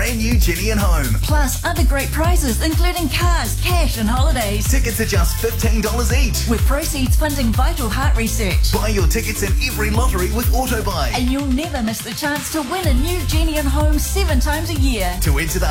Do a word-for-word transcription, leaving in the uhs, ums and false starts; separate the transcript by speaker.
Speaker 1: brand new Jenny and Home.
Speaker 2: Plus other great prizes including cars, cash and holidays.
Speaker 1: Tickets are just fifteen dollars each.
Speaker 2: With proceeds funding vital heart research.
Speaker 1: Buy your tickets in every lottery with AutoBuy.
Speaker 2: And you'll never miss the chance to win a new Jenny and Home seven times a year.
Speaker 1: To enter the